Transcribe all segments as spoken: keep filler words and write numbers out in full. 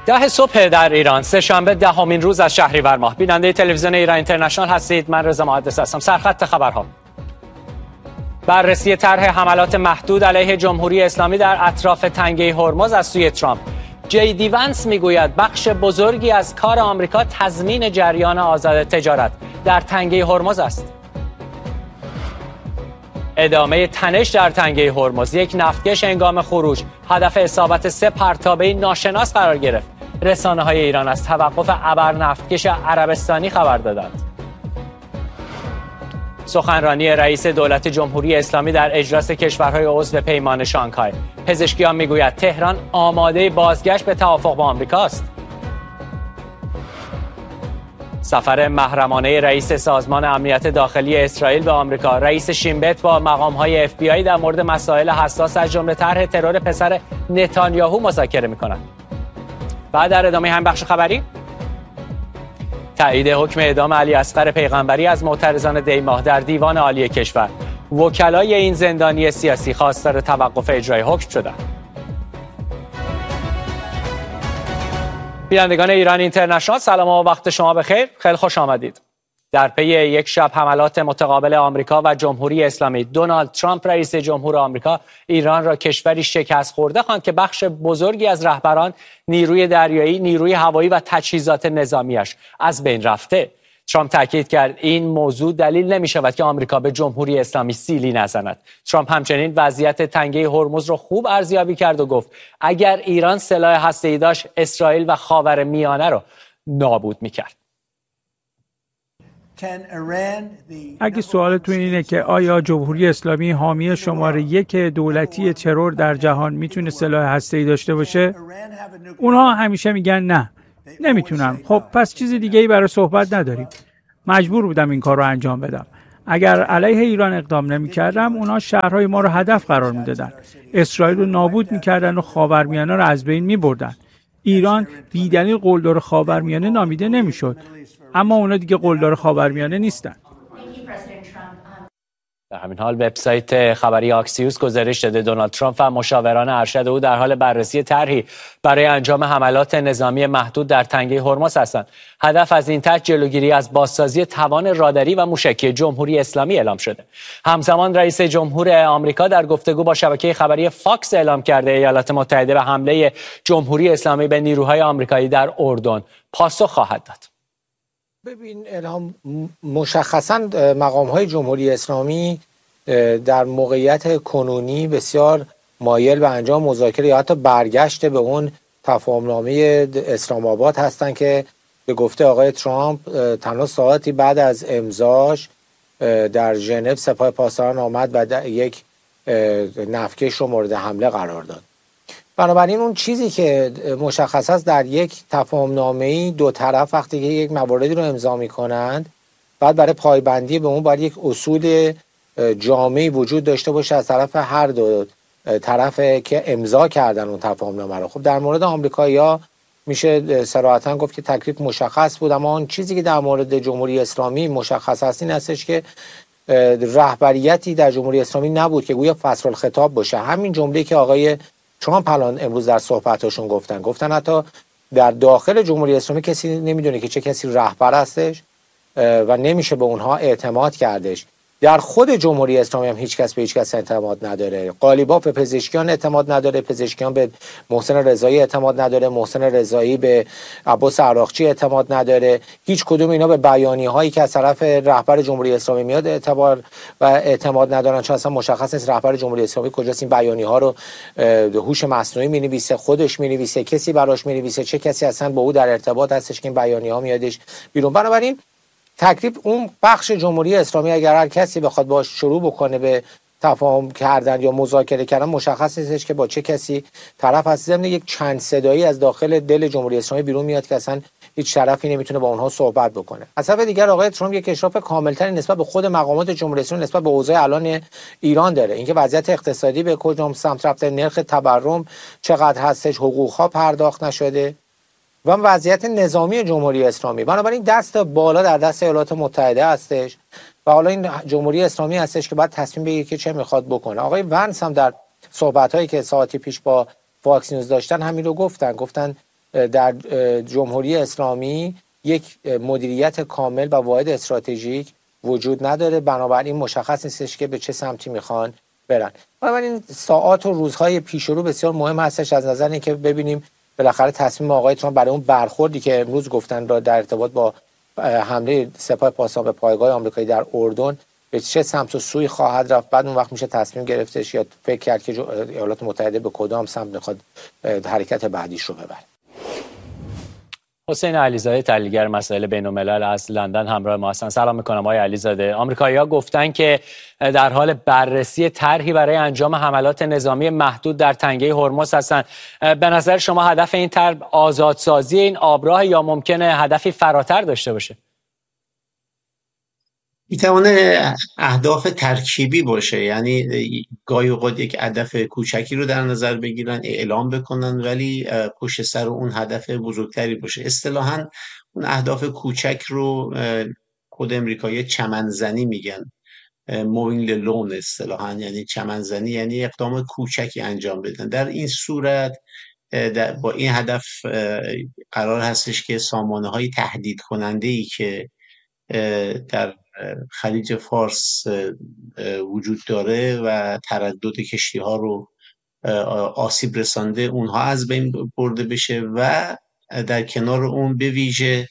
ده صبح در ایران، سه‌شنبه دهمین روز از شهریور ماه. بیننده تلویزیون ایران اینترنشنال هستید. من رضا محدث هستم. سرخط خبرها: بررسی طرح حملات محدود علیه جمهوری اسلامی در اطراف تنگه هرمز از سوی ترامپ. جی دی ونس میگوید بخش بزرگی از کار آمریکا تضمین جریان آزاد تجارت در تنگه هرمز است. ادامه تنش در تنگه هرمز. یک نفتکش هنگام خروج هدف اصابت سه پرتابه ناشناس قرار گرفت. رسانه‌های ایران از توقف ابر نفتکش عربستانی خبر دادند. سخنرانی رئیس دولت جمهوری اسلامی در اجلاس کشورهای عضو پیمان شانگهای. پزشکیان میگوید تهران آماده بازگشت به توافق با آمریکا است. سفر محرمانه رئیس سازمان امنیت داخلی اسرائیل به آمریکا. رئیس شین بت با مقام‌های اف بی آی در مورد مسائل حساس از جمله طرح ترور پسر نتانیاهو مذاکره می‌کنند. بعد در ادامه هم بخش خبری، تایید حکم اعدام علی اصغر پیغمبری از معترضان دیماه در دیوان عالی کشور. وکلای این زندانی سیاسی خواستار توقف اجرای حکم شدند. بینندگان ایران اینترنشنال، سلام و وقت شما بخیر. خیلی خوش آمدید. در پی یک شب حملات متقابل آمریکا و جمهوری اسلامی، دونالد ترامپ رئیس جمهور آمریکا ایران را کشوری شکست خورده خواند که بخش بزرگی از رهبران، نیروی دریایی، نیروی هوایی و تجهیزات نظامیش از بین رفته. ترامپ تاکید کرد این موضوع دلیل نمی شود که آمریکا به جمهوری اسلامی سیلی نزند. ترامپ همچنین وضعیت تنگه هرمز را خوب ارزیابی کرد و گفت اگر ایران سلاح هسته‌ای داشت، اسرائیل و خاورمیانه را نابود می‌کرد. اگه سوالتون اینه که آیا جمهوری اسلامی حامی شماره یک دولتی ترور در جهان میتونه سلاح هسته‌ای داشته باشه؟ اونها همیشه میگن نه، نمیتونن. خب پس چیز دیگه ای برای صحبت نداریم. مجبور بودم این کار رو انجام بدم. اگر علیه ایران اقدام نمی‌کردم، اونها شهرهای ما رو هدف قرار میدادن، اسرائیل رو نابود می‌کردن و خاورمیانه رو از بین می‌بردن. ایران بی‌دلیل قلدر خاورمیانه نامیده نمی‌شد. اما اونا دیگه قلدر خاورمیانه نیستن. در همین حال وبسایت خبری آکسیوس گزارش داده دونالد ترامپ و مشاوران ارشد او در حال بررسی طرحی برای انجام حملات نظامی محدود در تنگه هرمز هستند. هدف از این طرح جلوگیری از بازسازی توان راداری و موشکی جمهوری اسلامی اعلام شده. همزمان رئیس جمهور آمریکا در گفتگو با شبکه خبری فاکس اعلام کرده ایالات متحده به حمله جمهوری اسلامی به نیروهای آمریکایی در اردن پاسخ خواهد داد. ببین الهام، مشخصاً مقام‌های جمهوری اسلامی در موقعیت کنونی بسیار مایل به انجام مذاکره یا حتی برگشت به اون تفاهمنامه اسلام آباد هستند که به گفته آقای ترامپ تنها ساعتی بعد از امضاش در ژنو سپاه پاسداران آمد و یک نفتکش رو مورد حمله قرار داد. بنابراین اون چیزی که مشخص است در یک تفاهمنامه‌ای دو طرف وقتی که یک مواردی رو امضا می‌کنند، بعد برای پایبندی به اون باید یک اصول جامعی وجود داشته باشه از طرف هر دو طرف که امضا کردن اون تفاهمنامه رو. خب در مورد آمریکایی‌ها میشه صراحتاً گفت که تکلیف مشخص بود، اما اون چیزی که در مورد جمهوری اسلامی مشخص است این هستش که رهبریتی در جمهوری اسلامی نبود که گویا فصل الخطاب باشه. همین جمله‌ای که آقای ترامپ الان امروز در صحبتاشون گفتن گفتن حتی در داخل جمهوری اسلامی کسی نمیدونه که چه کسی رهبر هستش و نمیشه به اونها اعتماد کردش. در خود جمهوری اسلامی هم هیچ کس به هیچ کس اعتماد نداره. قالیباف به پزشکیان اعتماد نداره، پزشکیان به محسن رضایی اعتماد نداره، محسن رضایی به عباس عراقچی اعتماد نداره. هیچ کدوم اینا به بیانیه هایی که از طرف رهبر جمهوری اسلامی میاد اعتبار و اعتماد ندارن، چون اصلا مشخص نیست رهبر جمهوری اسلامی کجاست. این بیانیه ها رو هوش مصنوعی مینویسه، خودش مینویسه، کسی براش مینویسه، چه کسی اصلا با او در ارتباط هستش که این بیانیه ها میادش بیرون. بنابراین تکلیف اون بخش جمهوری اسلامی اگر هر کسی بخواد باش شروع بکنه به تفاهم کردن یا مذاکره کردن، مشخص نیستش که با چه کسی طرف هست. ضمن یک چند صدایی از داخل دل جمهوری اسلامی بیرون میاد که اصلا هیچ طرفی نمیتونه با اونها صحبت بکنه. از طرف دیگر آقای ترامپ یک اشراف کاملتری نسبت به خود مقامات جمهوری اسلامی نسبت به اوضاع الان ایران داره. اینکه وضعیت اقتصادی به کدام سمت رفته، نرخ تورم چقدر هستش، حقوق ها پرداخت نشده و وضعیت نظامی جمهوری اسلامی. بنابراین دست بالا در دست ایالات متحده هستش و حالا این جمهوری اسلامی هستش که باید تصمیم بگیره که چه میخواد بکنه. آقای ونس هم در صحبت‌هایی که ساعتی پیش با فاکس نیوز داشتن همین رو گفتن گفتن در جمهوری اسلامی یک مدیریت کامل و واحد استراتژیک وجود نداره، بنابراین مشخص نیستش که به چه سمتی میخوان برن. بنابراین ساعات و روزهای پیش رو بسیار مهم هستش از نظر اینکه ببینیم بالاخره تصمیم آقای ترامپ برای اون برخوردی که امروز گفتن را در ارتباط با حمله سپاه پاسداران به پایگاه آمریکایی در اردن به چه سمت و سوی خواهد رفت. بعد اون وقت میشه تصمیم گرفتش یا فکر کرد که ایالات متحده به کدام سمت میخواد حرکت بعدیش رو ببره. حسین علیزاده تحلیلگر مسائل بین‌الملل از لندن همراه ما هستند. سلام می‌کنم آقای علیزاده. آمریکایی‌ها گفتن که در حال بررسی طرحی برای انجام حملات نظامی محدود در تنگه هرمز هستند. به نظر شما هدف این طرح آزادسازی این آبراه یا ممکنه هدفی فراتر داشته باشه؟ میتونه اهداف ترکیبی باشه، یعنی گاهی اوقات یک هدف کوچکی رو در نظر بگیرن، اعلام بکنن، ولی پشت سر اون هدف بزرگتری باشه. اصطلاحاً اون اهداف کوچک رو خود امریکایی چمنزنی میگن، موینگ لون اصطلاحاً، یعنی چمنزنی یعنی اقدام کوچکی انجام بدن. در این صورت با این هدف قرار هستش که سامانه‌های تهدید کننده‌ای که در خلیج فارس وجود داره و تردد کشتی ها رو آسیب رسانده اونها از بین برده بشه و در کنار اون به ویژه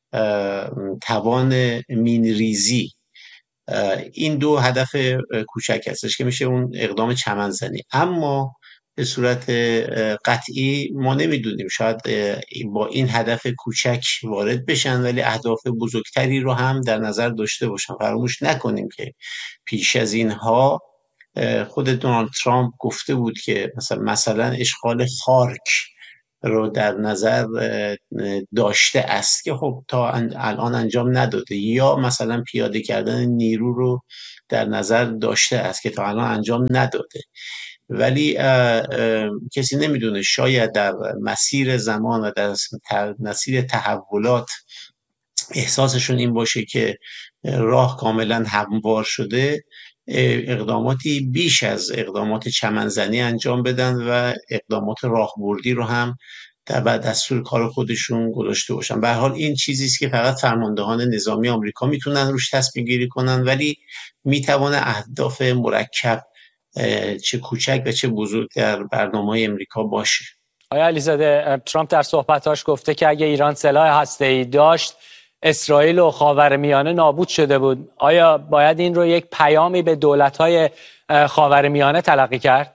توان مینریزی. این دو هدف کوچک هستش که میشه اون اقدام چمنزنی. اما به صورت قطعی ما نمیدونیم، شاید با این هدف کوچک وارد بشن ولی اهداف بزرگتری رو هم در نظر داشته باشن. فراموش نکنیم که پیش از اینها خود دونالد ترامپ گفته بود که مثلا مثلا اشغال خارک رو در نظر داشته است که خب تا الان انجام نداده، یا مثلا پیاده کردن نیرو رو در نظر داشته است که تا الان انجام نداده. ولی اه اه کسی نمیدونه، شاید در مسیر زمان و در مسیر تحولات احساسشون این باشه که راه کاملا هموار شده، اقداماتی بیش از اقدامات چمنزنی انجام بدن و اقدامات راهبردی رو هم در بعد دستور کار خودشون گذاشته باشن. به هر حال این چیزی است که فقط فرماندهان نظامی آمریکا میتونن روش تصمیم گیری کنن، ولی میتونه اهداف مرکب چه کوچک و چه بزرگ در برنامه امریکا باشه. آقای علیزاده، ترامپ در صحبتاش گفته که اگه ایران سلاح هسته‌ای داشت اسرائیل و خاورمیانه نابود شده بود. آیا باید این رو یک پیامی به دولت‌های خاورمیانه تلقی کرد؟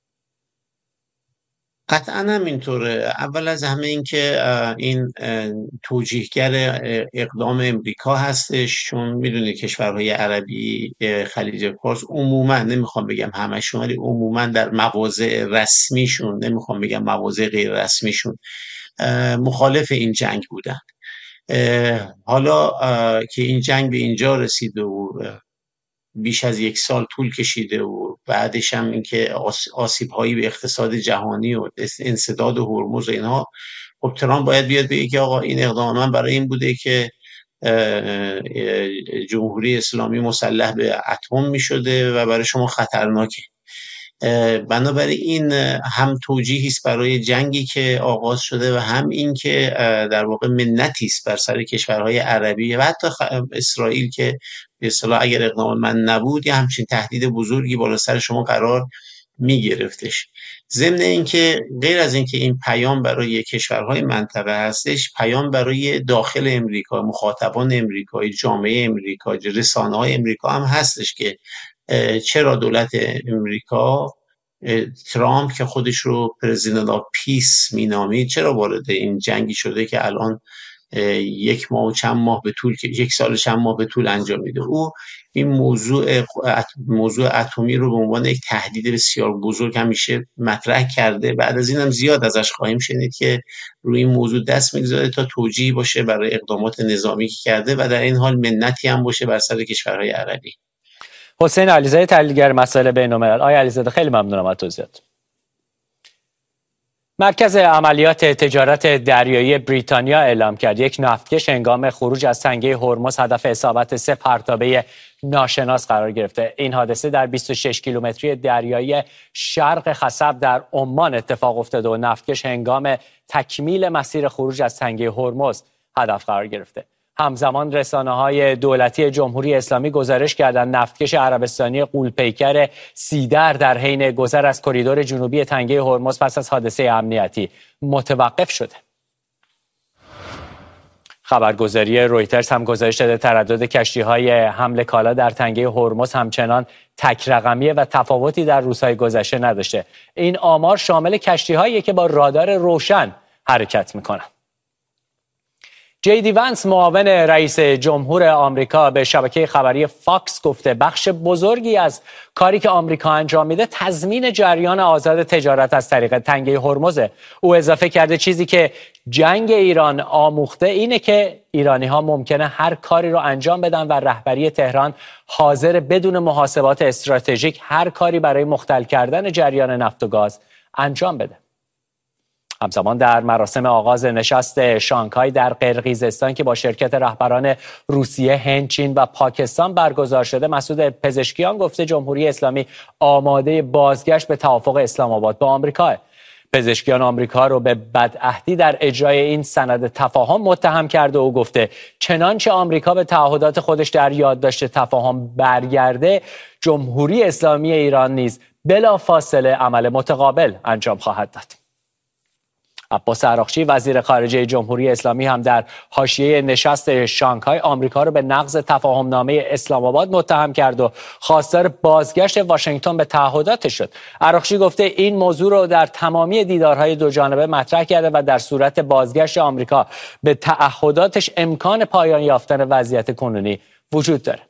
قطعا همینطوره. اول از همه این که این توجیهگر اقدام امریکا هستش، چون میدونی کشورهای عربی خلیج فارس عموما، نمیخوام بگم همشون ولی عموما در مواضع رسمیشون، نمیخوام بگم مواضع غیر رسمیشون، مخالف این جنگ بودن. حالا که این جنگ به اینجا رسیده و بیش از یک سال طول کشیده و بعدش هم اینکه آسیب هایی به اقتصاد جهانی و انسداد هرمز و اینها، خب ترامپ باید بیاد بگه که آقا این اقدام من برای این بوده که جمهوری اسلامی مسلح به اتم می شده و برای شما خطرناکه. بنابراین این هم توجیهی است برای جنگی که آغاز شده و هم این که در واقع منتی است بر سر کشورهای عربی و حتی اسرائیل که به اصطلاح اگر اقدام من نبود یا همچین تهدید بزرگی بالا سر شما قرار می گرفتش. ضمن اینکه غیر از اینکه این پیام برای کشورهای منطقه هستش، پیام برای داخل امریکا، مخاطبان امریکایی، جامعه امریکا، رسانه‌های امریکا هم هستش که چرا دولت امریکا، ترامپ که خودش رو پرزیدنت آف پیس مینامید، چرا وارد این جنگی شده که الان یک ماه و چند ماه به طول، یک سال چند ماه به طول انجام میده. او این موضوع موضوع اتمی رو به عنوان یک تهدید بسیار بزرگ همیشه مطرح کرده. بعد از اینم زیاد ازش خواهیم شنید که روی این موضوع دست میگذاره تا توجیهی باشه برای اقدامات نظامی که کرده و در این حال منتی هم باشه بر سر کشورهای عربی. حسین علیزاده تحلیلگر مسائل بین‌الملل. آقای علیزاده خیلی ممنونم از توضیحات. مرکز عملیات تجارت دریایی بریتانیا اعلام کرد یک نفتکش هنگام خروج از تنگه هرمز هدف اصابت سه پرتابه ناشناس قرار گرفته. این حادثه در بیست و شش کیلومتری دریایی شرق خصب در عمان اتفاق افتاده و نفتکش هنگام تکمیل مسیر خروج از تنگه هرمز هدف قرار گرفته. همزمان رسانه‌های دولتی جمهوری اسلامی گزارش کردند نفتکش عربستانی غول‌پیکر سیدر در حین گذر از کریدور جنوبی تنگه هرمز پس از حادثه امنیتی متوقف شده. خبرگزاری رویترز هم گزارش داده تردد کشتی‌های حمل کالا در تنگه هرمز همچنان تک رقمیه و تفاوتی در روزهای گذشته نداشته. این آمار شامل کشتی‌هایی که با رادار روشن حرکت می‌کنند. جی دی ونس معاون رئیس جمهور آمریکا به شبکه خبری فاکس گفته بخش بزرگی از کاری که آمریکا انجام میده تضمین جریان آزاد تجارت از طریق تنگه هرمزه. او اضافه کرده چیزی که جنگ ایران آموخته اینه که ایرانی ها ممکنه هر کاری رو انجام بدن و رهبری تهران حاضر بدون محاسبات استراتژیک هر کاری برای مختل کردن جریان نفت و گاز انجام بده. همزمان در مراسم آغاز نشست شانگهای در قرقیزستان که با شرکت رهبران روسیه، هند، چین و پاکستان برگزار شده، مسعود پزشکیان گفته جمهوری اسلامی آماده بازگشت به توافق اسلام آباد با آمریکا. پزشکیان آمریکا رو به بدعهدی در اجرای این سند تفاهم متهم کرده و گفته چنانچه آمریکا به تعهدات خودش در یادداشت تفاهم برگرده، جمهوری اسلامی ایران نیز بلافاصله عمل متقابل انجام خواهد داد. عباس عراقچی وزیر خارجه جمهوری اسلامی هم در حاشیه نشست شانگهای آمریکا رو به نقض تفاهمنامه اسلام آباد متهم کرد و خواستار بازگشت واشنگتن به تعهداتش شد. عراقچی گفته این موضوع رو در تمامی دیدارهای دو جانبه مطرح کرده و در صورت بازگشت آمریکا به تعهداتش امکان پایان یافتن وضعیت کنونی وجود داره.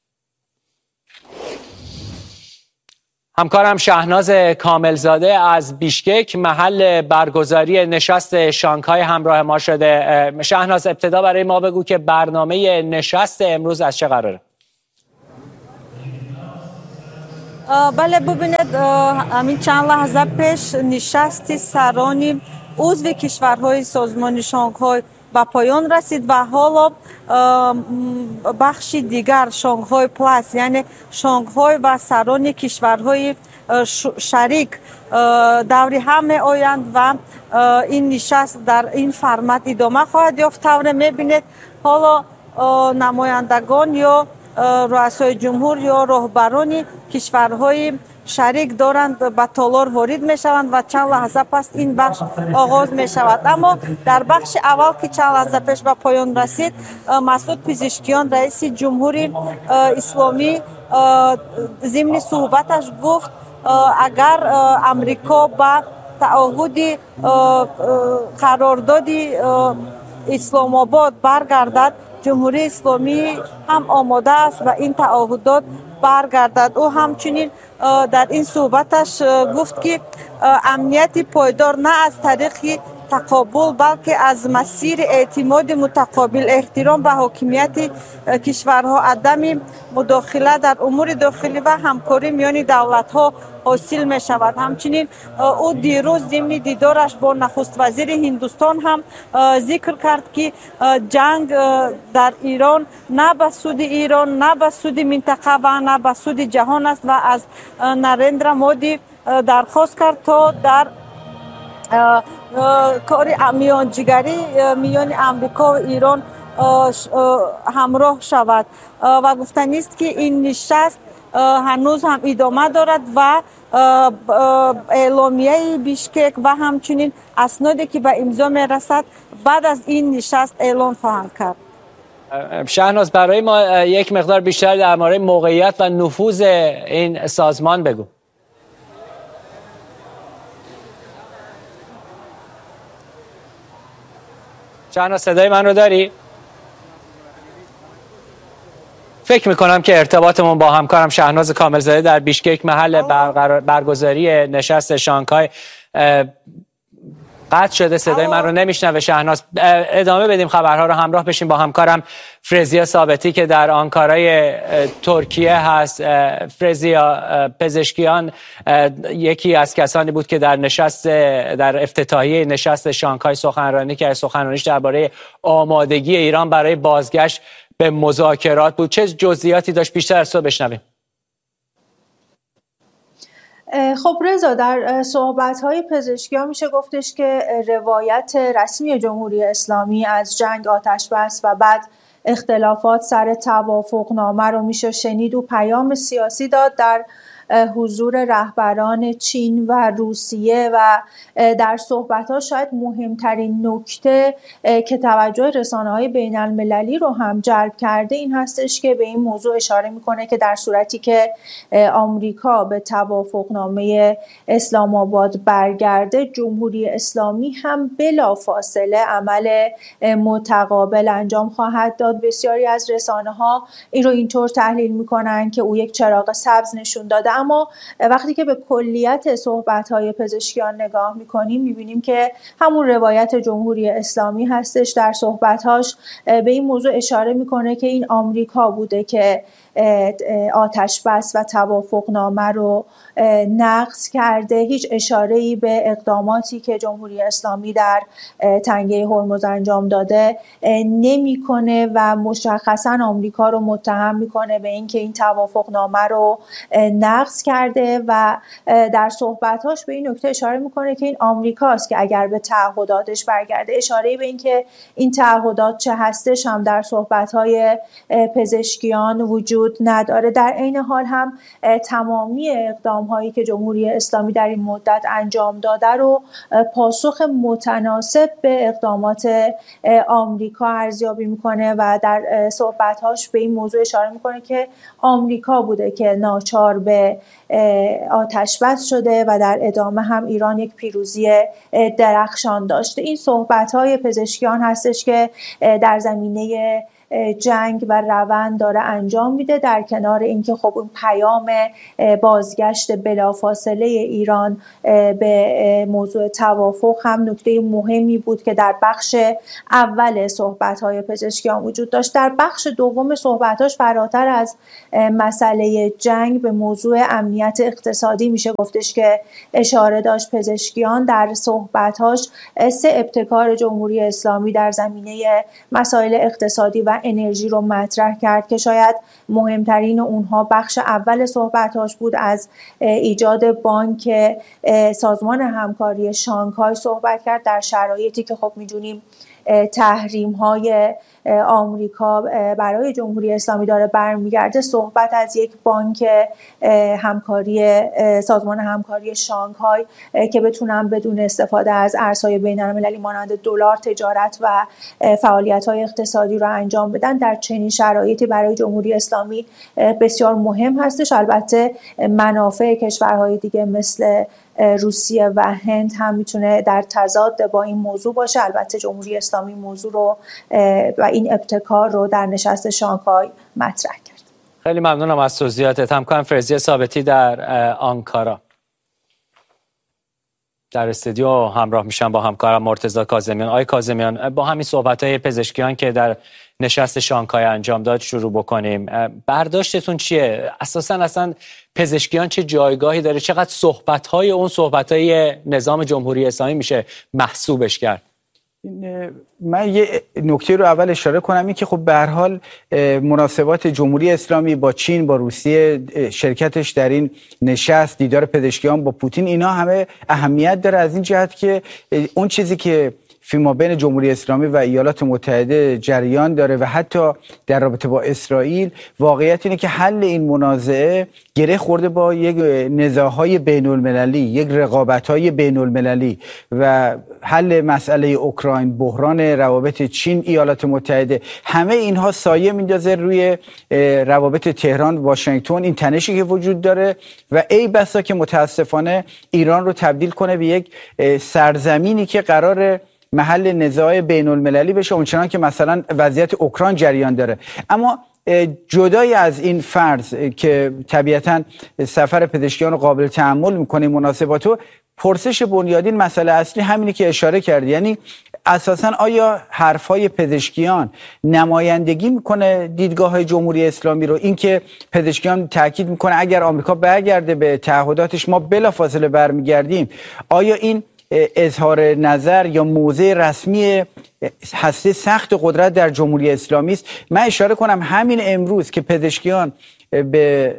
همکارم شهناز کاملزاده از بیشکک محل برگزاری نشست شانگهای همراه ما شده. شهناز ابتدا برای ما بگو که برنامه نشست امروز از چه قراره؟ بله ببینید همین چند لحظه پیش نشست سران عضو کشورهای سازمان شانگهای به پایان رسید و حالا بخش دیگر شانگهای پلاس یعنی شانگهای و سران کشورهای شریک دوری هم می آیند و این نشست در این فرمت ادامه خواهد یافت. طور میبینید حالا نمایندگان یا رؤسای جمهور یا رهبران کشورهای شریک دارند به تالار وارد می شوند و چند لحظه پس این بخش آغاز می شود. اما در بخش اول که چند لحظه پیش به پایان رسید، مسعود پزشکیان رئیس جمهوری اسلامی ضمن صحبتش گفت اگر امریکا با تعهد قرارداد اسلام آباد برگردد، جمهوری اسلامی هم آماده است و این تعهدات برگردد. او همچنین در این صحبتش گفت که امنیت پایدار نه از طریق تقابل بلکه از مسیر اعتماد متقابل، احترام به حاکمیت کشورها، عدم مداخله در امور داخلی و همکاری میان دولت‌ها حاصل می شود. همچنین او دیروز ضمن دیدارش با نخست وزیر هندوستان هم ذکر کرد که جنگ در ایران نه به سود ایران، نه به سود منطقه و نه به سود جهان است و از نریندرا مودی درخواست کرد تا در کار میانجیگری میان امریکا و ایران همراه شود و گفتنی است که این نشست هنوز هم ادامه دارد و اعلامیه بیشکک و همچنین اسنادی که به امضا می رسد بعد از این نشست اعلام خواهند کرد. شهناز برای ما یک مقدار بیشتر در مورد موقعیت و نفوذ این سازمان بگو. شهناز صدای من رو داری؟ فکر میکنم که ارتباطمون با همکارم شهناز کاملزاده در بیشکک محل برگزاری نشست شانگهای قطع شده، صدای من رو نمیشنوه شهناز. ادامه بدیم خبرها رو، همراه بشیم با همکارم فرزیا ثابتی که در آنکارای ترکیه هست. فرزیا، پزشکیان یکی از کسانی بود که در نشست در افتتاحیه نشست شانگهای سخنرانی که سخنرانیش درباره آمادگی ایران برای بازگشت به مذاکرات بود. چه جزئیاتی داشت؟ بیشتر از تو بشنویم. خب رضا، در صحبت‌های پزشکیان میشه گفتش که روایت رسمی جمهوری اسلامی از جنگ، آتش بس و بعد اختلافات سر توافقنامه رو میشه شنید و پیام سیاسی داد در حضور رهبران چین و روسیه و در صحبت‌ها شاید مهمترین نکته که توجه رسانه‌های بین‌المللی رو هم جلب کرده این هستش که به این موضوع اشاره میکنه که در صورتی که آمریکا به توافقنامه اسلام آباد برگرده، جمهوری اسلامی هم بلافاصله عمل متقابل انجام خواهد داد. بسیاری از رسانه‌ها این رو اینطور تحلیل میکنن که او یک چراغ سبز نشون داده، اما وقتی که به کلیت صحبت‌های پزشکیان نگاه می‌کنیم می‌بینیم که همون روایت جمهوری اسلامی هستش. در صحبت‌هاش به این موضوع اشاره می‌کنه که این آمریکا بوده که آتش بس و توافقنامه رو نقض کرده. هیچ اشاره‌ای به اقداماتی که جمهوری اسلامی در تنگه هرمز انجام داده نمی‌کنه و مشخصاً آمریکا رو متهم می‌کنه به اینکه این توافقنامه رو نقض کرده و در صحبت‌هاش به این نکته اشاره می‌کنه که این آمریکاست که اگر به تعهداتش برگرده. اشاره‌ای به اینکه این تعهدات چه هستش هم در صحبت‌های پزشکیان وجود نداره. در عین حال هم تمامی اقدام‌هایی که جمهوری اسلامی در این مدت انجام داده رو پاسخ متناسب به اقدامات آمریکا ارزیابی می‌کنه و در صحبت‌هاش به این موضوع اشاره می‌کنه که آمریکا بوده که ناچار به آتش بس شده و در ادامه هم ایران یک پیروزی درخشان داشته. این صحبت‌های پزشکیان هستش که در زمینه جنگ و روند داره انجام میده، در کنار اینکه خب اون پیام بازگشت بلافاصله ایران به موضوع توافق هم نکته مهمی بود که در بخش اول صحبت‌های پزشکیان وجود داشت. در بخش دوم صحبتاش فراتر از مسئله جنگ به موضوع امنیت اقتصادی میشه گفتش که اشاره داشت. پزشکیان در صحبتاش سه ابتکار جمهوری اسلامی در زمینه مسائل اقتصادی و انرژی رو مطرح کرد که شاید مهمترین اونها بخش اول صحبتاش بود، از ایجاد بانک سازمان همکاری شانگهای صحبت کرد در شرایطی که خب می‌دونیم تحریم های آمریکا برای جمهوری اسلامی داره برمیگرده. صحبت از یک بانک همکاری سازمان همکاری شانگهای که بتونن بدون استفاده از ارزهای بین‌المللی مانند دلار تجارت و فعالیت‌های اقتصادی رو انجام بدن، در چنین شرایطی برای جمهوری اسلامی بسیار مهم هستش. البته منافع کشورهای دیگه مثل روسیه و هند هم میتونه در تضاد با این موضوع باشه. البته جمهوری اسلامی موضوع رو و این ابتکار رو در نشست شانگهای مطرح کرد. خیلی ممنونم از توضیحاتت. همکارم فرزیا ثابتی در آنکارا در استودیو همراه میشم با همکارم مرتضی کاظمیان. آقای کاظمیان، با همین صحبت‌های پزشکیان که در نشست شانگهای انجام داد شروع بکنیم. برداشتتون چیه؟ اساساً اصلا پزشکیان چه جایگاهی داره؟ چقدر صحبت‌های اون صحبت‌های نظام جمهوری اسلامی میشه محسوبش کرد؟ من یه نکته رو اول اشاره کنم، این که خب به هر حال مناسبات جمهوری اسلامی با چین، با روسیه، شرکتش در این نشست، دیدار پزشکیان با پوتین، اینا همه اهمیت داره از این جهت که اون چیزی که فیما بین جمهوری اسلامی و ایالات متحده جریان داره و حتی در رابطه با اسرائیل، واقعیت اینه که حل این منازعه گره خورده با یک نزاع‌های بین‌المللی، یک رقابت‌های بین‌المللی و حل مسئله اوکراین، بحران روابط چین ایالات متحده، همه اینها سایه میندازه روی روابط تهران واشنگتن، این تنشی که وجود داره و ای بسا که متاسفانه ایران رو تبدیل کنه به یک سرزمینی که قراره محل نزاع بین المللی بشه، اونچنان که مثلا وضعیت اوکراین جریان داره. اما جدای از این فرض که طبیعتاً سفر پزشکیان رو قابل تحمل میکنه مناسباتو، پرسش بنیادین مسئله اصلی همینی که اشاره کردی، یعنی اساساً آیا حرفهای پزشکیان نمایندگی میکنه دیدگاه های جمهوری اسلامی رو؟ اینکه پزشکیان تاکید میکنه اگر آمریکا برگرده به تعهداتش ما بلافاصله برمیگردیم، آیا این اظهار نظر یا موضع رسمی هسته سخت قدرت در جمهوری اسلامی است؟ من اشاره کنم همین امروز که پزشکیان به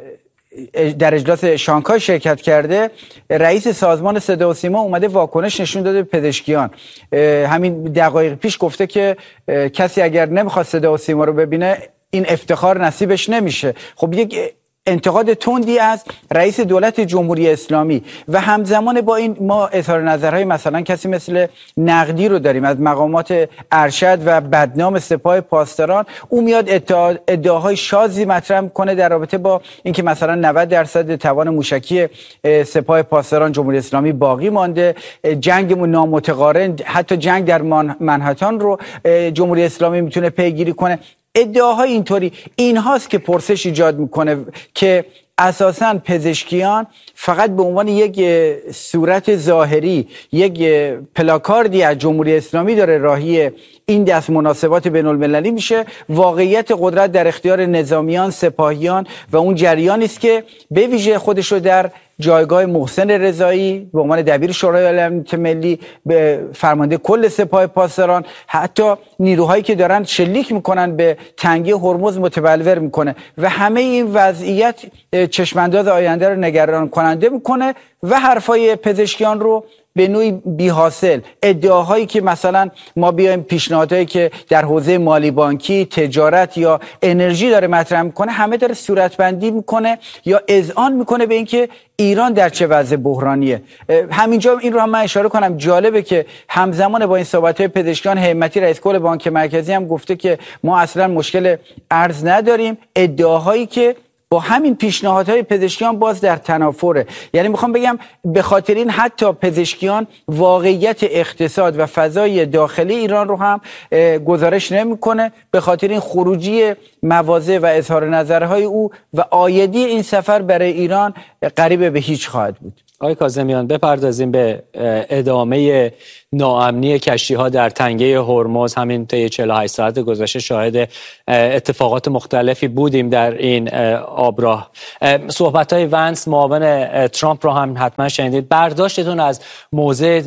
در اجلاس شانگهای شرکت کرده، رئیس سازمان صدا و سیما اومده واکنش نشون داده به پزشکیان. همین دقایق پیش گفته که کسی اگر نمیخواد صدا و سیما رو ببینه این افتخار نصیبش نمیشه. خب یک انتقاد تندی از رئیس دولت جمهوری اسلامی و همزمان با این ما اظهار نظرهای مثلا کسی مثل نقدی رو داریم از مقامات ارشد و بدنام سپاه پاسداران. او میاد ادعا ادعاهای شاذی مطرح کنه در رابطه با اینکه مثلا نود درصد توان موشکی سپاه پاسداران جمهوری اسلامی باقی مانده، جنگ نامتقارن، حتی جنگ در منهتن رو جمهوری اسلامی میتونه پیگیری کنه. ادعاهای اینطوری اینهاست که پرسش ایجاد میکنه که اساساً پزشکیان فقط به عنوان یک صورت ظاهری، یک پلاکاردی از جمهوری اسلامی داره راهی این دست مناسبات بین المللی میشه. واقعیت قدرت در اختیار نظامیان، سپاهیان و اون جریانی است که به ویژه خودش رو در جایگاه محسن رضایی به عنوان دبیر شورای امنیت ملی، به فرمانده کل سپاه پاسداران، حتی نیروهایی که دارن شلیک میکنن به تنگه هرمز متبلور میکنه و همه این وضعیت چشمانداز آینده رو نگران کننده میکنه و حرفای پزشکیان رو به نوعی بی حاصل. ادعاهایی که مثلا ما بیایم پیشنهادهایی که در حوزه مالی بانکی، تجارت یا انرژی داره مطرح میکنه، همه داره صورتبندی میکنه یا اذعان میکنه به اینکه ایران در چه وضع بحرانیه. همینجا این رو هم من اشاره کنم، جالبه که همزمان با این صحبت‌های پزشکیان، همتی رئیس کل بانک مرکزی هم گفته که ما اصلا مشکل ارز نداریم. ادعاهایی که با همین پیشنهادهای پزشکیان باز در تنافره. یعنی میخوام بگم به خاطر این حتی پزشکیان واقعیت اقتصاد و فضای داخلی ایران رو هم گزارش نمیکنه. به خاطر این خروجی مواضع و اظهار نظرهای او و عایدی این سفر برای ایران قریب به هیچ خواهد بود. آقای کاظمیان، بپردازیم به ادامه ناامنی کشتی‌ها در تنگه هرمز. همین طی چهل و هشت ساعت گذشته شاهد اتفاقات مختلفی بودیم در این آبراه. صحبت‌های ونس معاون ترامپ رو هم حتما شنیدید. برداشتتون از موضع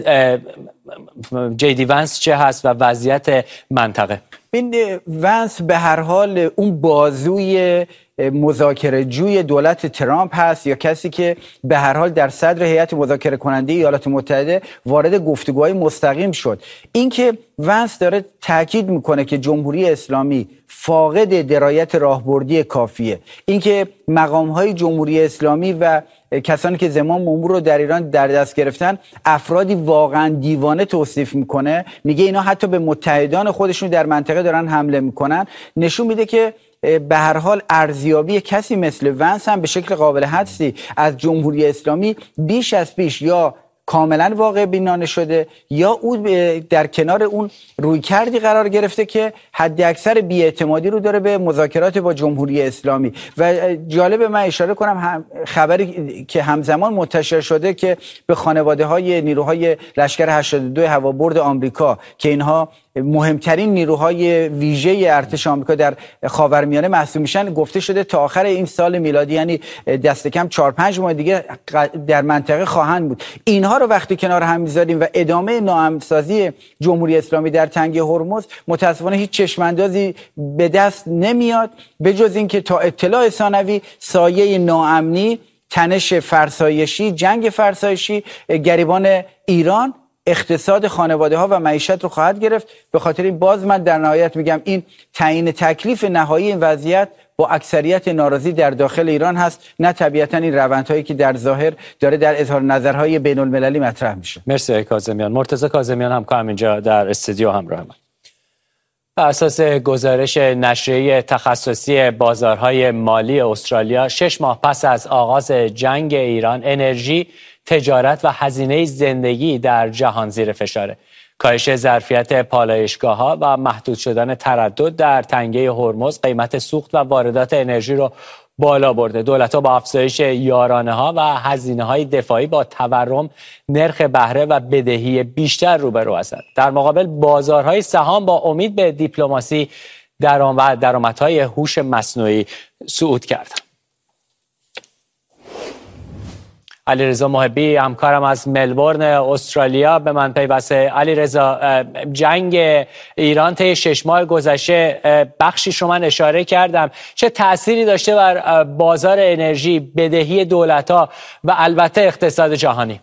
جی دی ونس چه هست و وضعیت منطقه؟ این ونس به هر حال اون بازوی مذاکره جوی دولت ترامپ هست یا کسی که به هر حال در صدر هیئت مذاکره کننده ایالات متحده وارد گفتگوهای مستقیم شد. اینکه ونس داره تاکید میکنه که جمهوری اسلامی فاقد درایت راهبردی کافیه، اینکه مقام‌های جمهوری اسلامی و کسانی که زمام امور رو در ایران در دست گرفتن افرادی واقعا دیوانه توصیف میکنه، میگه اینا حتی به متحدان خودشون در منطقه دارن حمله میکنن، نشون میده که به هر حال ارزیابی کسی مثل ونس هم به شکل قابل حدسی از جمهوری اسلامی بیش از پیش یا کاملا واقع بینانه شده یا او در کنار اون روی کردی قرار گرفته که حد اکثر بی‌اعتمادی رو داره به مذاکرات با جمهوری اسلامی. و جالب من اشاره کنم هم خبری که همزمان منتشر شده که به خانواده های نیروهای لشکر هشتاد و دو هوابرد آمریکا که اینها مهمترین نیروهای ویژه ارتش آمریکا در خاورمیانه محسوب میشن گفته شده تا آخر این سال میلادی، یعنی دست کم چهار پنج ماه دیگه در منطقه خواهند بود. اینها رو وقتی کنار هم میذاریم و ادامه ناامن‌سازی جمهوری اسلامی در تنگه هرمز، متاسفانه هیچ چشماندازی به دست نمیاد به جز اینکه تا اطلاع ثانوی سایه ناامنی، تنش فرسایشی، جنگ فرسایشی گریبان ایران، اقتصاد خانواده ها و معیشت رو خواهد گرفت. به خاطر این باز من در نهایت میگم این تعیین تکلیف نهایی این وضعیت با اکثریت ناراضی در داخل ایران هست، نه طبیعتا این روندهایی که در ظاهر داره در اظهار نظرهای بین المللی مطرح میشه. مرسی کاظمیان. مرتضی کاظمیان هم که اینجا در استودیو همراه من. بر اساس گزارش نشریه تخصصی بازارهای مالی استرالیا، شش ماه پس از آغاز جنگ ایران، انرژی، تجارت و هزینه زندگی در جهان زیر فشاره. کاهش ظرفیت پالایشگاه‌ها و محدود شدن تردد در تنگه هرمز قیمت سوخت و واردات انرژی رو بالا برده. دولت‌ها با افزایش یارانه‌ها و هزینه‌های دفاعی با تورم، نرخ بهره و بدهی بیشتر روبرو هستند. در مقابل بازارهای سهام با امید به دیپلماسی درآمد درآمدهای هوش مصنوعی صعود کردند. علیرضا محبی همکارم از ملبورن استرالیا به من پیوسته. علیرضا، جنگ ایران طی شش ماه گذشته بخشیش رو من اشاره کردم، چه تأثیری داشته بر بازار انرژی، بدهی دولت‌ها و البته اقتصاد جهانی؟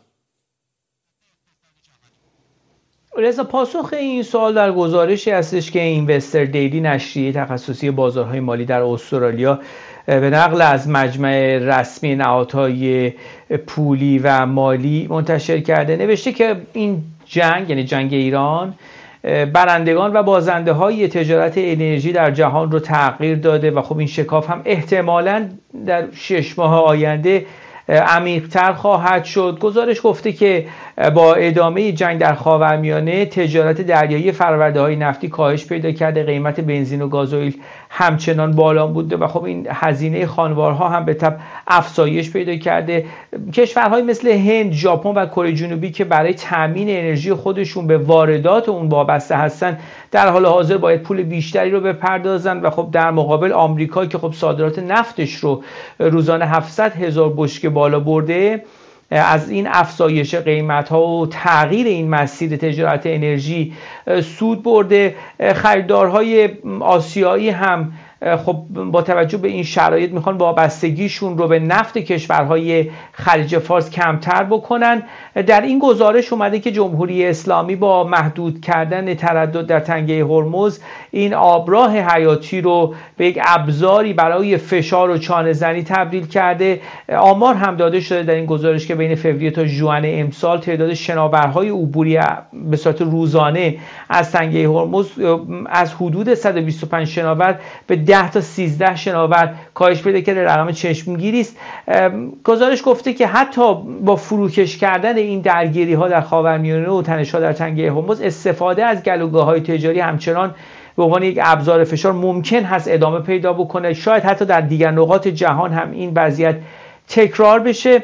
رضا، پاسخ این سوال در گزارشی هستش که اینوستر دیلی، نشریه تخصصی بازارهای مالی در استرالیا، به نقل از مجمع رسمی نهادهای پولی و مالی منتشر کرده. نوشته که این جنگ، یعنی جنگ ایران، برندگان و بازنده های تجارت انرژی در جهان رو تغییر داده و خب این شکاف هم احتمالاً در شش ماه آینده عمیق‌تر خواهد شد. گزارش گفته که با ادامه جنگ در خاورمیانه، تجارت دریایی فرورده‌های نفتی کاهش پیدا کرده، قیمت بنزین و گازوئیل همچنان بالا بوده و خب این هزینه خانوارها هم به تبع افزایش پیدا کرده. کشورهای مثل هند، ژاپن و کره جنوبی که برای تامین انرژی خودشون به واردات اون وابسته هستن، در حال حاضر باید پول بیشتری رو بپردازن و خب در مقابل آمریکا که خب صادرات نفتش رو روزانه هفتصد هزار بشکه بالا برده، از این افزایش قیمت‌ها و تغییر این مسیر تجارت انرژی سود برده. خریدارهای آسیایی هم خب با توجه به این شرایط میخوان وابستگیشون رو به نفت کشورهای خلیج فارس کمتر بکنن. در این گزارش اومده که جمهوری اسلامی با محدود کردن تردد در تنگه هرمز این آبراه حیاتی رو به یک ابزاری برای فشار و چانه‌زنی تبدیل کرده. آمار هم داده شده در این گزارش که بین فوریه تا ژوئن امسال تعداد شناورهای عبوری به صورت روزانه از تنگه هرمز از حدود صد و بیست و پنج شناور به ده تا سیزده شناور کاهش پیدا کرده. رقم چشمگیری است. گزارش گفته که حتی با فروکش کردن این درگیری ها در خاورمیانه و تنش ها در تنگه هرمز، استفاده از گلوگاه‌های تجاری همچنان به عنوان یک ابزار فشار ممکن هست ادامه پیدا بکنه. شاید حتی در دیگر نقاط جهان هم این وضعیت تکرار بشه.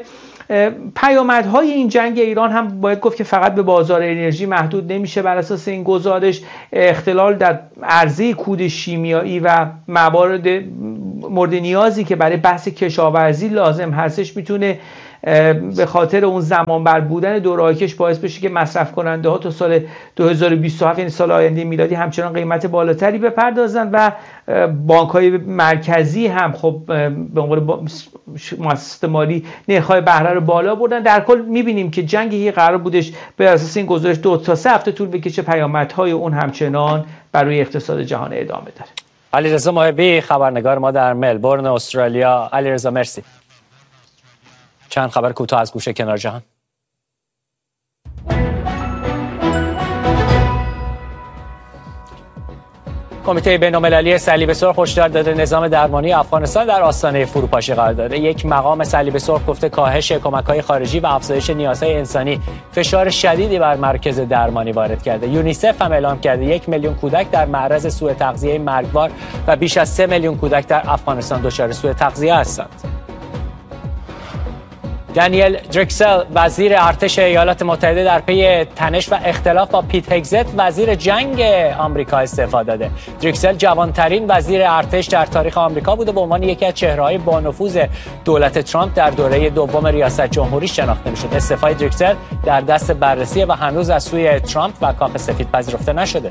پیامدهای این جنگ ایران هم باید گفت که فقط به بازار انرژی محدود نمیشه. بر اساس این گزارش، اختلال در عرضه کود شیمیایی و موارد مورد نیازی که برای بحث کشاورزی لازم هستش میتونه به خاطر اون زمان بر بودن دوراهیش باعث بشه که مصرف کننده ها تا سال دو هزار و بیست و هفت، یعنی سال آینده میلادی، همچنان قیمت بالاتری بپردازن و بانک های مرکزی هم خب به عنوان مؤسسات مالی نرخ‌های بهره رو بالا بردن. در کل میبینیم که جنگی قرار بودش به اساس این گزارش دو تا سه هفته طول بکشه، پیامدهای اون همچنان برای اقتصاد جهان ادامه داره. علیرضا محبی، خبرنگار ما در ملبورن استرالیا. علیرضا مرسی. چند خبر کوتاه از گوشه کنار جهان. کمیته بین‌المللی صلیب سرخ هشدار داده نظام درمانی افغانستان در آستانه فروپاشی قرار داره. یک مقام صلیب سرخ گفته کاهش کمک‌های خارجی و افزایش نیازهای انسانی فشار شدیدی بر مرکز درمانی وارد کرده. یونیسف هم اعلام کرده یک میلیون کودک در معرض سوء تغذیه مرگبار و بیش از سه میلیون کودک در افغانستان دچار سوء تغذیه هستند. دانیل دریکسل، وزیر ارتش ایالات متحده، در پی تنش و اختلاف با پیت هگزت، وزیر جنگ آمریکا، استعفا داده. دریکسل جوانترین وزیر ارتش در تاریخ آمریکا بود و به عنوان یکی از چهره‌های با نفوذ دولت ترامپ در دوره دوم ریاست جمهوری شناخته می‌شد. استعفای دریکسل در دست بررسی و هنوز از سوی ترامپ و کاخ سفید پذیرفته نشده.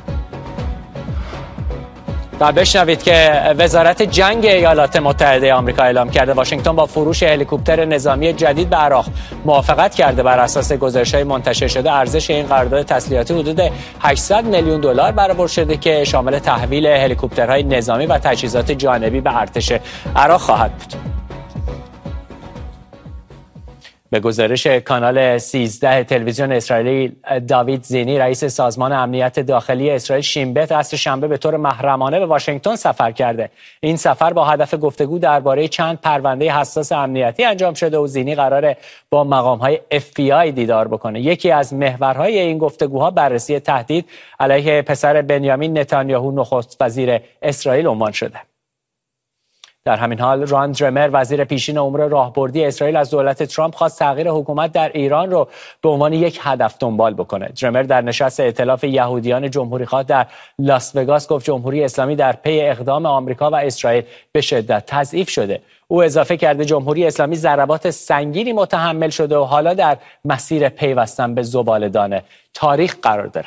و بشنوید که وزارت جنگ ایالات متحده آمریکا اعلام کرده واشنگتن با فروش هلیکوپتر نظامی جدید به عراق موافقت کرده. بر اساس گزارش‌های منتشر شده ارزش این قرارداد تسلیحاتی حدود هشتصد میلیون دلار برآورد شده که شامل تحویل هلیکوپترهای نظامی و تجهیزات جانبی به ارتش عراق خواهد بود. به گزارش کانال سیزده تلویزیون اسرائیلی، داوید زینی، رئیس سازمان امنیت داخلی اسرائیل، شینبت عصر شنبه به طور محرمانه به واشنگتن سفر کرده. این سفر با هدف گفتگو درباره چند پرونده حساس امنیتی انجام شده و زینی قراره با مقام‌های اف بی آی دیدار بکنه. یکی از محورهای این گفتگوها بررسی تهدید علیه پسر بنیامین نتانیاهو، نخست وزیر اسرائیل، عنوان شده. در همین حال ران درمر وزیر پیشین امور راهبردی اسرائیل از دولت ترامپ خواست تغییر حکومت در ایران رو به عنوان یک هدف دنبال بکنه. درمر در نشست ائتلاف یهودیان جمهوری‌خواه در لاس وگاس گفت جمهوری اسلامی در پی اقدام آمریکا و اسرائیل به شدت تضعیف شده. او اضافه کرده جمهوری اسلامی ضربات سنگینی متحمل شده و حالا در مسیر پیوستن به زباله‌دان تاریخ قرار داره.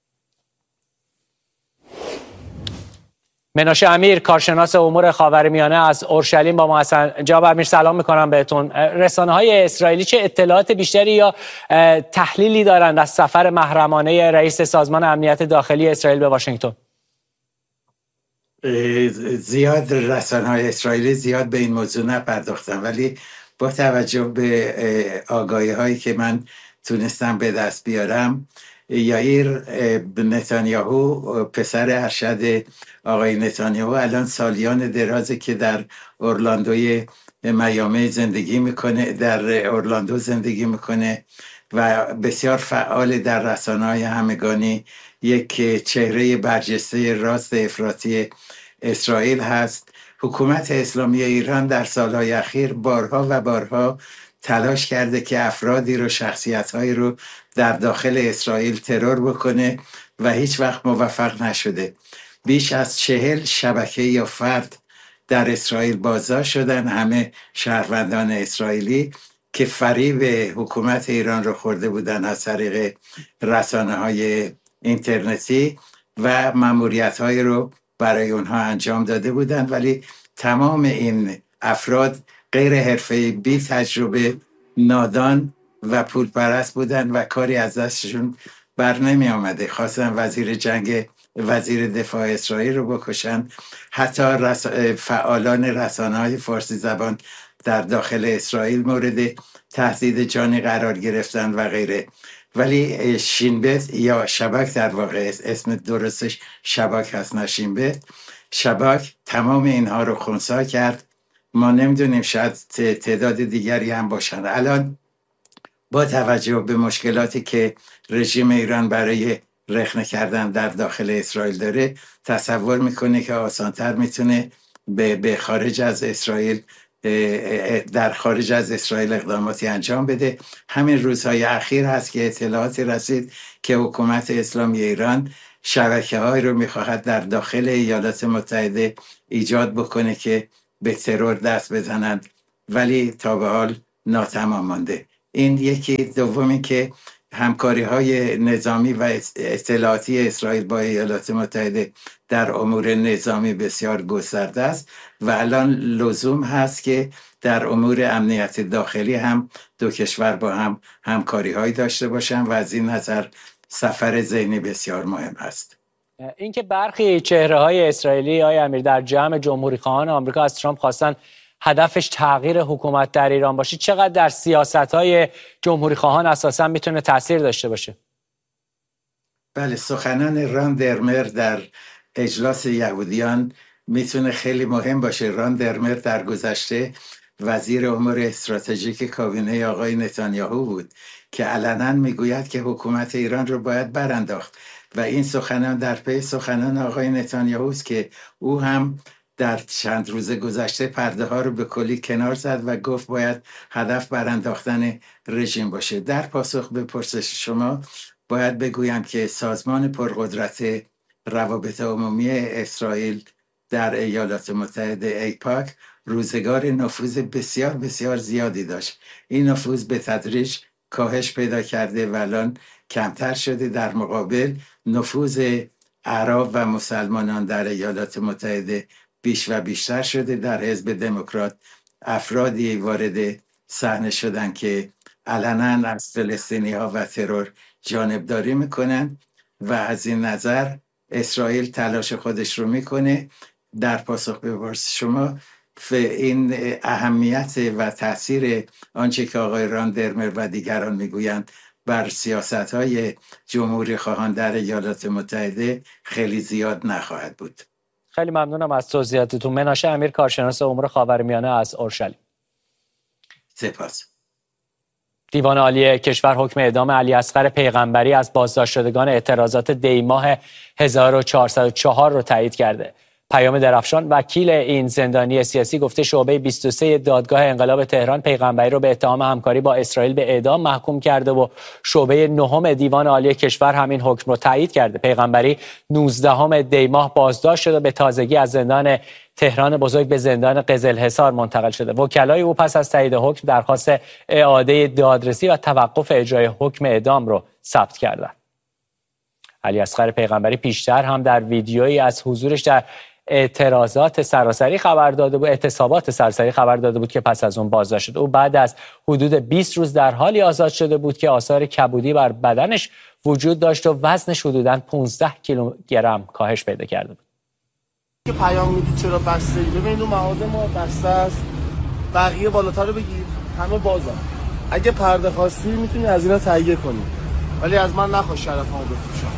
مناشه امیر، کارشناس امور خاورمیانه از اورشلیم با ما هستن. جناب امیر سلام میکنم بهتون. رسانه‌های اسرائیلی چه اطلاعات بیشتری یا تحلیلی دارند از سفر محرمانه رئیس سازمان امنیت داخلی اسرائیل به واشنگتن؟ زیاد رسانه‌های اسرائیلی زیاد به این موضوع نپرداختن، ولی با توجه به آگاهی هایی که من تونستم به دست بیارم، یائیر نتانیاهو پسر ارشد آقای نتانیاهو الان سالیان درازه که در اورلاندوی میامی زندگی میکنه، در اورلاندو زندگی میکنه و بسیار فعال در رسانه‌های همگانی، یک چهره برجسته راست افراطی اسرائیل هست. حکومت اسلامی ایران در سالهای اخیر بارها و بارها تلاش کرده که افرادی رو، شخصیت‌هایی رو در داخل اسرائیل ترور بکنه و هیچ وقت موفق نشده. بیش از چهل شبکه یا فرد در اسرائیل بازداشت شدن، همه شهروندان اسرائیلی که فریب حکومت ایران رو خورده بودن از طریق رسانه‌های اینترنتی و مأموریت‌هایی رو برای اونها انجام داده بودن، ولی تمام این افراد غیر حرفه‌ای، بی تجربه، نادان و پولپرست بودن و کاری از دستشون بر نمی آمده. خواستن وزیر جنگ وزیر دفاع اسرائیل رو بکشن، حتی رس... فعالان رسانه‌های فارسی زبان در داخل اسرائیل مورد تهدید جانی قرار گرفتن و غیره. ولی شینبت یا شباک، در واقع اسم درستش شباک هست نه شینبت، شباک تمام اینها رو خنثی کرد. ما نمیدونیم، شاید تعداد دیگری هم باشند. الان با توجه به مشکلاتی که رژیم ایران برای رخنه کردن در داخل اسرائیل داره، تصور میکنه که آسانتر میتونه به, به خارج از اسرائیل در خارج از اسرائیل اقداماتی انجام بده. همین روزهای اخیر هست که اطلاعاتی رسید که حکومت اسلامی ایران شبکه های رو میخواهد در داخل ایالات متحده ایجاد بکنه که به ترور دست بزنند، ولی تا به حال ناتمام مانده. این یکی. دومی که همکاری های نظامی و اطلاعاتی اسرائیل با ایالات متحده در امور نظامی بسیار گسترده است و الان لزوم هست که در امور امنیت داخلی هم دو کشور با هم همکاری هایی داشته باشن و از این نظر سفر زینی بسیار مهم است. اینکه برخی چهره های اسرائیلی آقای امیر در جمع جمهوری خواهان آمریکا از ترامپ خواستن هدفش تغییر حکومت در ایران باشه، چقدر در سیاست‌های جمهوری خواهان اساساً میتونه تاثیر داشته باشه؟ بله، سخنان ران درمر در اجلاس یهودیان میتونه خیلی مهم باشه. ران درمر در گذشته وزیر امور استراتژیک کابینه آقای نتانیاهو بود که علنا میگوید که حکومت ایران رو باید برانداخت و این سخنان در پی سخنان آقای نتانیاهو است که او هم در چند روز گذشته پرده ها رو به کلی کنار زد و گفت باید هدف برانداختن رژیم باشه. در پاسخ به پرسش شما باید بگویم که سازمان پرقدرت روابط عمومی اسرائیل در ایالات متحده ایپاک روزگار نفوذ بسیار بسیار زیادی داشت. این نفوذ به تدریج کاهش پیدا کرده و الان کمتر شده. در مقابل نفوذ عرب و مسلمانان در ایالات متحده بیش و بیشتر شده. در حزب دموکرات افرادی وارد صحنه شدن که علنا از فلسطینی ها و ترور جانبداری میکنن و از این نظر اسرائیل تلاش خودش رو میکنه. در پاسخ به پرسش شما، این اهمیت و تاثیر آنچه که آقای ران درمر و دیگران میگویند بر سیاست های جمهوری خواهان در ایالات متحده خیلی زیاد نخواهد بود. خیلی ممنونم از توضیحاتتون. مناشه امیر، کارشناس امور خاورمیانه از اورشلیم. سپاس. دیوان عالی کشور حکم اعدام علی اصغر پیغمبری از بازداشت شدگان اعتراضات دی ماه هزار و چهارصد و چهار رو تایید کرده. پیام درفشان وکیل این زندانی سیاسی گفته شعبه بیست و سه دادگاه انقلاب تهران پیغمبری رو به اتهام همکاری با اسرائیل به اعدام محکوم کرده و شعبه نهم دیوان عالی کشور همین حکم رو تایید کرده. پیغمبری نوزدهم دی ماه بازداشت شده، به تازگی از زندان تهران بزرگ به زندان قزلحصار منتقل شده. وکلای او پس از تایید حکم درخواست اعاده دادرسی و توقف اجرای حکم اعدام رو ثبت کردند. علی اصغر پیغمبری پیشتر هم در ویدیویی از حضورش در اعتراضات سراسری خبر داده بود، اعتصابات سراسری خبر داده بود که پس از اون بازداشت شد. او بعد از حدود بیست روز در حالی آزاد شده بود که آثار کبودی بر بدنش وجود داشت و وزنش حدوداً پانزده کیلوگرم کاهش پیدا کرده بود. که پیام میدید چرا بسته ای؟ ببینید اون مغازه ما بسته است، بقیه بالاتر رو بگیر، همه بازن. اگه پرده خواستی میتونی از اینا تهیه کنی، ولی از من نخواست شرفمو بفروشم.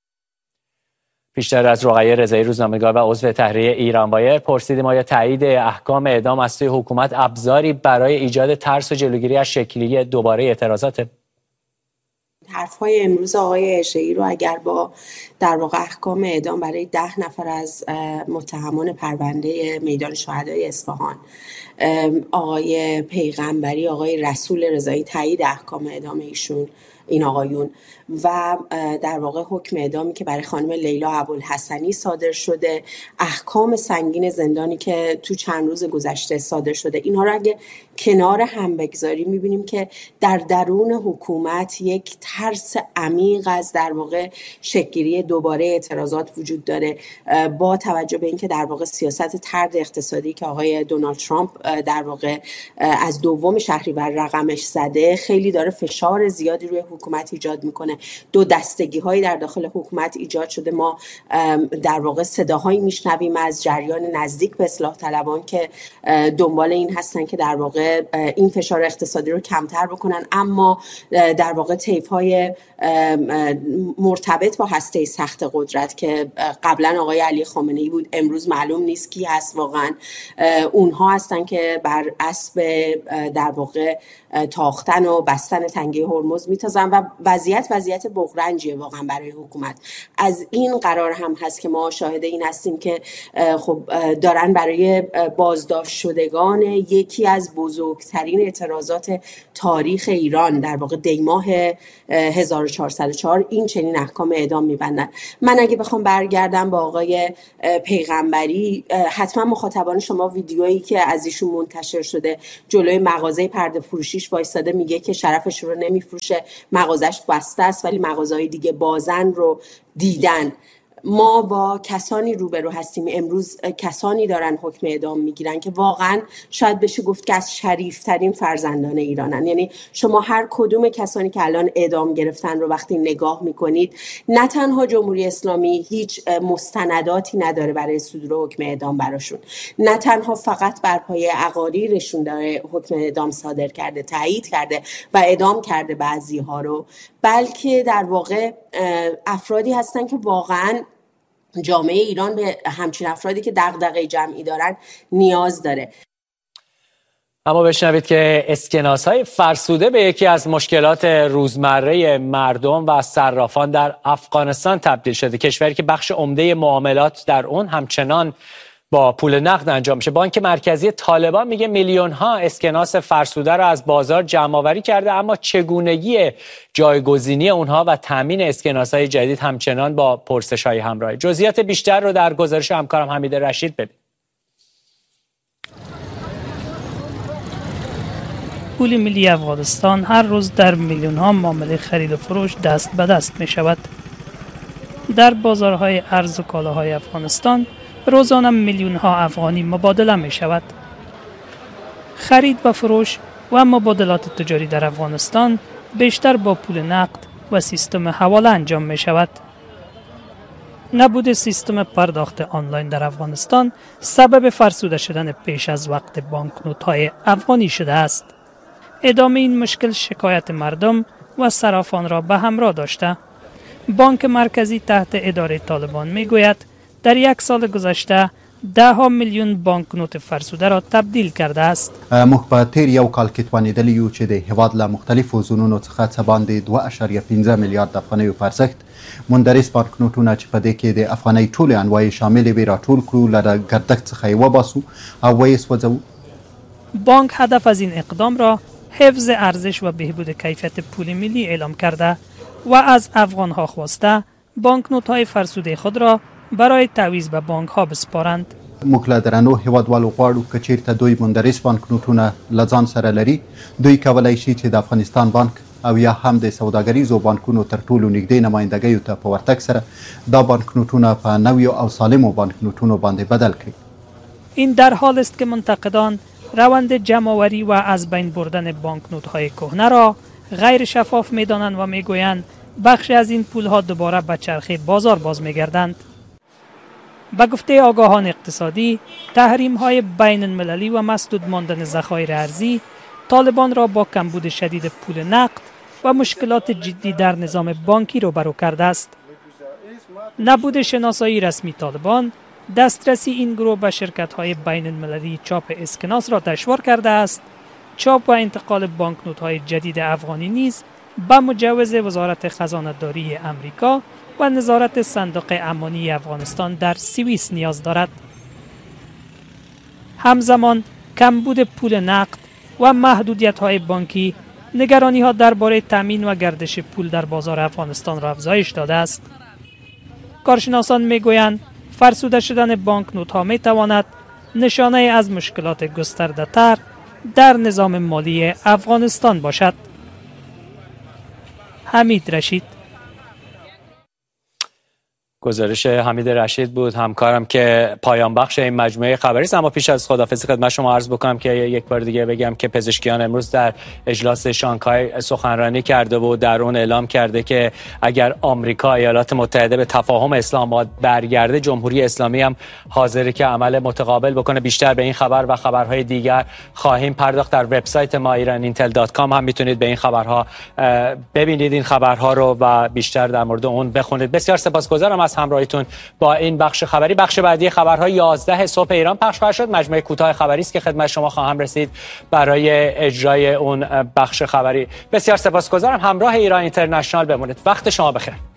پیشتر از رقیه رضایی روزنامه‌نگار و عضو تحریریه ایران وایر پرسیدیم آیا تایید احکام اعدام از سوی حکومت ابزاری برای ایجاد ترس و جلوگیری از شکل‌گیری دوباره اعتراضات؟ حرف‌های امروز آقای عشایی رو اگر با در واقع احکام اعدام برای ده نفر از متهمان پرونده میدان شهدای اصفهان، آقای پیغمبری، آقای رسول رضایی تایید احکام اعدام ایشون، این آقایون، و در واقع حکم اعدامی که برای خانم لیلا ابوالحسنی صادر شده، احکام سنگین زندانی که تو چند روز گذشته صادر شده، اینها رو اگه کنار هم بگذاریم میبینیم که در درون حکومت یک ترس عمیق از در واقع شکل‌گیری دوباره اعتراضات وجود داره، با توجه به اینکه در واقع سیاست طرد اقتصادی که آقای دونالد ترامپ در واقع از دوم شهریور رقمش زده خیلی داره فشار زیادی روی حکومت ایجاد میکنه. دو دستگی هایی در داخل حکومت ایجاد شده. ما در واقع صداهایی میشنویم از جریان نزدیک به اصلاح طلبان که دنبال این هستن که در واقع این فشار اقتصادی رو کمتر بکنن، اما در واقع طیف های مرتبط با هسته سخت قدرت که قبلا آقای علی خامنه‌ای بود، امروز معلوم نیست کی هست واقعا، اونها هستن که بر اسب در واقع تاختن و بستن تنگه هرمز میتازن و وضعیت وضعیت بغرنجیه واقعا برای حکومت. از این قرار هم هست که ما شاهد این هستیم که خب دارن برای بازداشت شدگان یکی از بزرگترین اعتراضات تاریخ ایران در واقع دیماه هزار و چهارصد و چهار این چنین احکام اعدام میبندن. من اگه بخوام برگردم با آقای پیغمبری، حتما مخاطبان شما ویدیویی که از ایشون منتشر شده جلوی مغازه پرده فروشیش وایستاده میگه که شرفش رو نمیفروشه، مغازش بسته است ولی مغازهای دیگه بازن رو دیدن. ما با کسانی روبرو هستیم امروز، کسانی دارن حکم اعدام میگیرن که واقعا شاید بشه گفت که از شریفترین فرزندان ایرانن. یعنی شما هر کدوم کسانی که الان اعدام گرفتن رو وقتی نگاه میکنید، نه تنها جمهوری اسلامی هیچ مستنداتی نداره برای صدور حکم اعدام براشون، نه تنها فقط بر پایه اقاریرشون داره حکم اعدام صادر کرده، تایید کرده و اعدام کرده بعضی ها رو، بلکه در واقع افرادی هستن که واقعا جامعه ایران به همچین افرادی که دغدغه جمعی دارن نیاز داره. اما بشنوید که اسکناس‌های فرسوده به یکی از مشکلات روزمره مردم و صرافان در افغانستان تبدیل شده. کشوری که بخش عمده معاملات در اون همچنان با پول نقد انجام میشه. بانک مرکزی طالبان میگه میلیون ها اسکناس فرسوده رو از بازار جمع آوری کرده، اما چگونگی جایگزینی اونها و تامین اسکناس های جدید همچنان با پرسش های همراهه. جزئیات بیشتر رو در گزارش همکارم حمید رشید ببین. پول ملی افغانستان هر روز در میلیون ها معامله خرید و فروش دست به دست می شود. در بازارهای ارز و کالاهای افغانستان روزانه میلیون ها افغانی مبادله می شود. خرید و فروش و مبادلات تجاری در افغانستان بیشتر با پول نقد و سیستم حواله انجام می شود. نبود سیستم پرداخت آنلاین در افغانستان سبب فرسوده شدن پیش از وقت بانکنوت های افغانی شده است. ادامه این مشکل شکایت مردم و صرافان را به همراه داشته. بانک مرکزی تحت اداره طالبان می گوید در یک سال گذشته ده ها میلیون بانکنوت فرسوده را تبدیل کرده است. موږ په تیر یو کال کې توانېدلي یو چې د هیواد له مختلفو زونونو څخه څه باندې دوه اعشاریه پنځه میلیارد افغانیو په ارزښت مندرس بانکنوټونه چې په دې کې د افغانۍ ټولې انواع شامل وي راټول کړو له ګردک څخه یې وباسو او ویې سوځوو. بانک هدف از این اقدام را حفظ ارزش و بهبود کیفیت پول ملی اعلام کرده و از افغانها خواسته بانکنوت‌های فرسوده خود را برای تعویض به بانک‌ها بسپارند. موږ له درنو هیوادوالو غواړو که چیرته دوی مندرس بانکنوټونه له ځان سره لري، دوی کولی شي چې د افغانستان بانک او یا هم د سوداګریزو بانکونو تر ټولو نږدې نمایندګیو ته په ورتګ سره دا بانکنوټونه په نویو او سالمو بانکنوټونو باندې بدل کړي. این در حال است که منتقدان روند جمع‌آوری و از بین بردن بانکنوت‌های کهنه را غیر شفاف می‌دانند و می‌گویند بخشی از این پول‌ها دوباره به چرخه بازار باز می‌گردند. به گفته آگاهان اقتصادی، تحریم‌های بین المللی و مسدود ماندن ذخایر ارزی طالبان را با کمبود شدید پول نقد و مشکلات جدی در نظام بانکی روبرو کرده است. نبود شناسایی رسمی طالبان، دسترسی این گروه به شرکت‌های بین المللی چاپ اسکناس را دشوار کرده است. چاپ و انتقال بانکنوت‌های جدید افغانی نیز به مجوز وزارت خزانه‌داری امریکا و نظارت صندوق امانی افغانستان در سوئیس نیاز دارد. همزمان کمبود پول نقد و محدودیت‌های بانکی نگرانی‌ها درباره تامین و گردش پول در بازار افغانستان را افزایش داده است. کارشناسان می‌گویند فرسوده شدن بانکنوت‌ها می‌تواند نشانه از مشکلات گسترده‌تر در نظام مالی افغانستان باشد. حمید رشید. گزارش حمید رشید بود، همکارم که پایان بخش این مجموعه خبری است. اما پیش از خداحافظی خدمت شما عرض بکنم که یک بار دیگه بگم که پزشکیان امروز در اجلاس شانگهای سخنرانی کرده و در اون اعلام کرده که اگر آمریکا ایالات متحده به تفاهم اسلام آباد برگرده، جمهوری اسلامی هم حاضره که عمل متقابل بکنه. بیشتر به این خبر و خبرهای دیگر خواهیم پرداخت. در وبسایت ما ایران اینتل دات کام هم میتونید به این خبرها ببینید این خبرها رو و بیشتر در مورد اون بخونید. بسیار سپاسگزارم از همراهیتون با این بخش خبری. بخش بعدی خبرها یازده صبح ایران پخش خواهد شد. مجموعه کوتاه خبری است که خدمت شما خواهم رسید برای اجرای اون بخش خبری. بسیار سپاسگزارم. همراه ایران اینترنشنال بمونید. وقت شما بخیر.